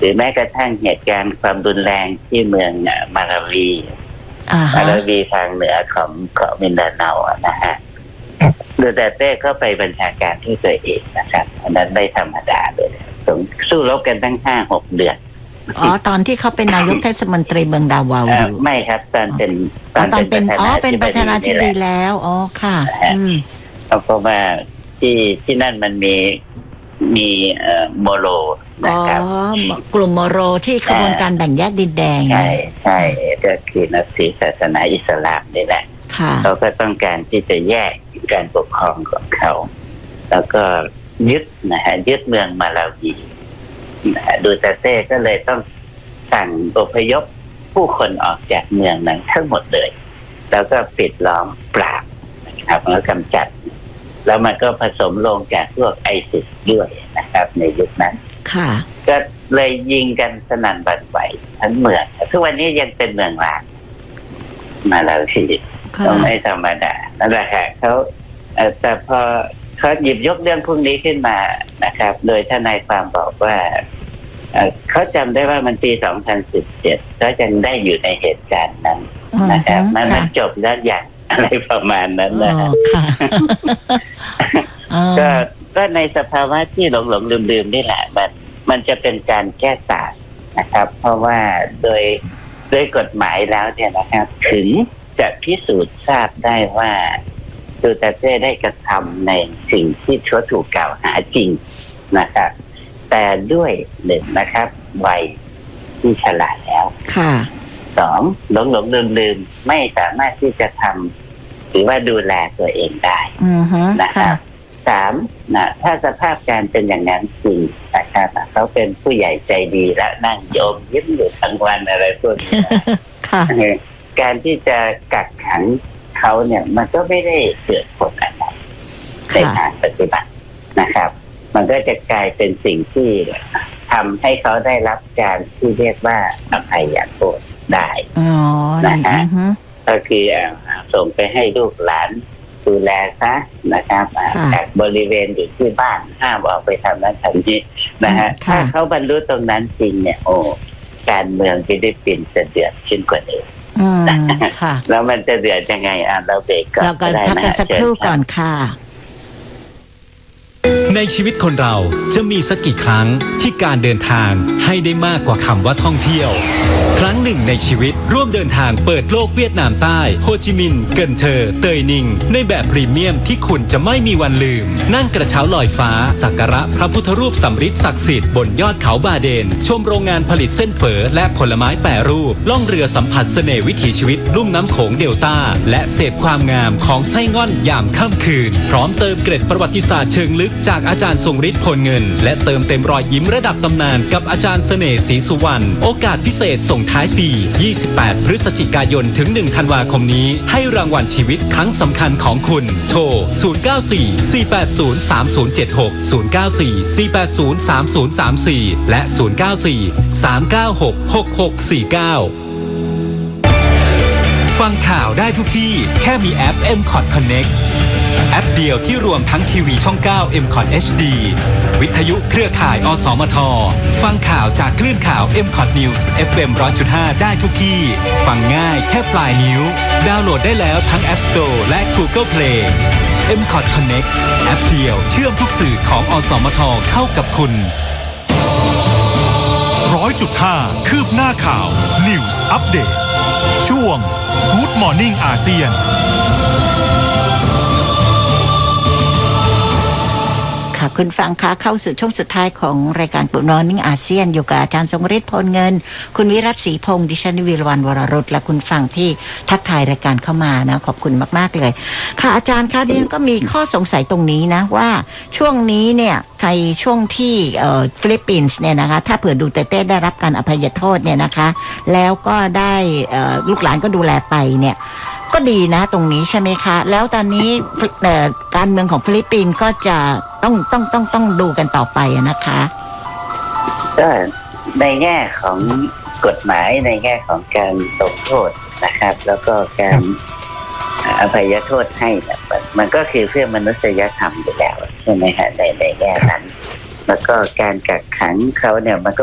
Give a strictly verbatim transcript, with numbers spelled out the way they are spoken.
รือแม้กระทั่งเหตุการณ์ความรุนแรงที่เมืองมาลาวีมาลาวีทางเหนือของเกาะมินดาเนาอะนะฮะดูแต่เต้เข้าไปบัญชาการที่ตัวเองนะครับอันนั้นไม่ธรรมดาเลยต้องสู้รบกันตั้งห้าหกเดือนอ๋อตอนที่เขาเป็นนายกเทศมนตรีเมืองดาวาวอยู่ไม่ครับตอนเป็นตอนเป็นอ๋อเป็นประธานาธิบดีแล้วอ๋อค่ะอืมเพราะว่าที่ที่นั่นมันมีมีเอ่อโมโรนะครับอ๋อกลุ่มโมโรที่ขบวนการแบ่งแยกดินแดงใช่ใช่ก็คือนับถือศาสนาอิสลามนี่แหละเขาก็ต้องการที่จะแยกการปกครองของเขาแล้วก็ยึดนะฮะยึดเมืองมาลาวีดูเตเต้ก็เลยต้องสั่งอพยพผู้คนออกจากเมืองนั้นทั้งหมดเลยแล้วก็ปิดล้อมปราบนะครับแล้วกำจัดแล้วมันก็ผสมลงจากพวกไอซิสด้วยนะครับในยุคนั้นค่ะก็เลยยิงกันสนั่นบันไหวทั้งเมืองทุกวันนี้ยังเป็นเมืองร้างมาลาวีต้องไม่ธรรมดานั่นแหละค่ะเขาแต่พอเขาหยิบยกเรื่องพวกนี้ขึ้นมานะครับโดยทนายความบอกว่าเขาจำได้ว่ามันปีสองพันสิบเจ็ดเขายังได้อยู่ในเหตุการณ์นั้นนะครับมันมันจบแล้วอย่างอะไรประมาณนั้นนะก็ก็ในสภาวะที่หลงหลงลืมลืมนี่แหละมันมันจะเป็นการแก้ต่างนะครับเพราะว่าโดยโดยกฎหมายแล้วเนี่ยนะครับถึงจะพิสูจน์ทราบได้ว่าดูเตเต้ได้กระทำในสิ่งที่ชั่วถูกกล่าวหาจริงนะครับแต่ด้วยหนึ่งนะครับวัยที่ฉลาดแล้วค่ะสองหลงหลงลืมลืมไม่สามารถที่จะทำหรือว่าดูแลตัวเองได้นะครับสามนะถ้าสภาพการเป็นอย่างนั้นจริงนะครับเขาเป็นผู้ใหญ่ใจดีและนั่งโยมยิ้มอยู่ทั้งวันอะไรพวกนี้การที่จะกักขังเขาเนี่ยมันก็ไม่ได้เกิดผลอะไรในทางปฏิบัตินะครับมันก็จะกลายเป็นสิ่งที่ทำให้เขาได้รับการที่เรียกว่าอภัยโทษได้นะฮะก็คือส่งไปให้ลูกหลานดูแลซะนะครับจากบริเวณอยู่ที่บ้านห้ามออกไปทำนั้นทำนี้นะฮะถ้าเขาบรรลุตรงนั้นจริงเนี่ยโอ้การเมืองฟิลิปปินส์จะเดือดขึ้นกว่าเดิมแล้วมันจะเดือดยังไงอ่ะเราเบรกก่อนเราก็พักกันสักครู่ก่อนค่ะในชีวิตคนเราจะมีสักกี่ครั้งที่การเดินทางให้ได้มากกว่าคำว่าท่องเที่ยวครั้งหนึ่งในชีวิตร่วมเดินทางเปิดโลกเวียดนามใต้โฮจิมินห์เกินเทอเตยนิงในแบบพรีเมียมที่คุณจะไม่มีวันลืมนั่งกระเช้าลอยฟ้าสักการะพระพุทธรูปสำริดศักดิ์สิทธิ์บนยอดเขาบาเดนชมโรงงานผลิตเส้นเฝอและผลไม้แปรรูปล่องเรือสัมผัสเสน่ห์วิถีชีวิตลุ่มน้ำโขงเดลต้าและเสพความงามของไส้ง่อนยามค่ำคืนพร้อมเติมเกร็ดประวัติศาสตร์เชิงลึกจากอาจารย์ทรงฤทธิ์พลเงินและเติมเต็มรอยยิ้มระดับตำนานกับอาจารย์เสน่ห์ศรีสุวรรณโอกาสพิเศษส่งท้ายปียี่สิบแปดพฤศจิกายนถึงหนึ่งธันวาคมนี้ให้รางวัลชีวิตครั้งสำคัญของคุณโทรศูนย์ เก้า สี่ สี่ แปด ศูนย์ สาม ศูนย์ เจ็ด หก ศูนย์ เก้า สี่ สี่ แปด ศูนย์ สาม ศูนย์ สาม สี่และศูนย์ เก้า สี่ สาม เก้า หก หก หก สี่ เก้าฟังข่าวได้ทุกที่แค่มีแอป เอ็ม คอท Connect แอปเดียวที่รวมทั้งทีวีช่อง เก้า เอ็ม คอท เอช ดี วิทยุเครือข่าย อสมท ฟังข่าวจากคลื่นข่าว เอ็ม คอท News เอฟ เอ็ม หนึ่งร้อยจุดห้า ได้ทุกที่ฟังง่ายแค่ปลายนิ้วดาวน์โหลดได้แล้วทั้ง App Store และ Google Play เอ็ม คอท Connect แอปเดียวเชื่อมทุกสื่อของอสมทเข้ากับคุณหนึ่งร้อยจุดห้า คืบหน้าข่าว News Update ช่วง Good Morning อาเซียนคุณฟังคะเข้าสู่ช่วงสุดท้ายของรายการGood Morning อาเซียนอยู่กับอาจารย์ทรงฤทธิ์พลเงินคุณวิรัตศรีพงษ์ดิฉันวิรวรรณวรรุตและคุณฟังที่ทักทายรายการเข้ามานะขอบคุณมากๆเลยค่ะอาจารย์คะดิฉันก็มีข้อสงสัยตรงนี้นะว่าช่วงนี้เนี่ยในช่วงที่ฟิลิปปินส์เนี่ยนะคะถ้าเผื่อดูเตเต้ได้รับการอภัยโทษเนี่ยนะคะแล้วก็ได้ลูกหลานก็ดูแลไปเนี่ยก็ดีนะตรงนี้ใช่ไหมคะแล้วตอนนี้การเมืองของฟิลิปปินส์ก็จะต้องต้องต้องต้องดูกันต่อไปนะคะก็ในแง่ของกฎหมายในแง่ของการลงโทษนะครับแล้วก็การอภัยโทษให้มันก็คือเพื่อมนุษยธรรมอยู่แล้วใช่ไหมฮะในในแง่นั้นแล้วก็การกักขังเขาเนี่ยมันก็